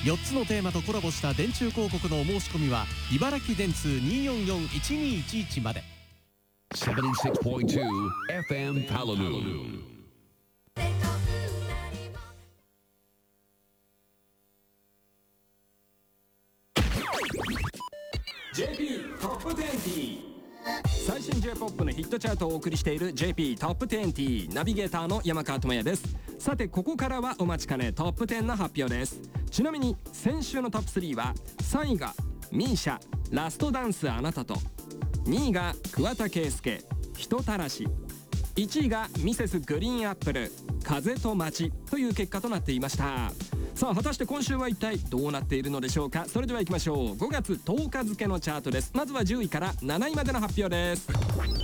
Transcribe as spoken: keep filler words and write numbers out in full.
よっつのテーマとコラボした電柱広告のお申し込みは茨城電通 にーよんよんいちにいちいち まで。 ななじゅうろくてんに エフエム Palaloo。 ジェーピー トップにじゅう。最新 J-ポップ のヒットチャートをお送りしている ジェーピー トップにじゅう、ナビゲーターの山川智也です。さてここからはお待ちかねトップじゅうの発表です。ちなみに先週のトップスリーはさんいが ミーシャ ラストダンスあなたと、にいが桑田佳祐人たらし、いちいがミセスグリーンアップル風と街という結果となっていました。さあ果たして今週は一体どうなっているのでしょうか。それでは行きましょう。ごがつとおか付のチャートです。まずはじゅういからなないまでの発表です。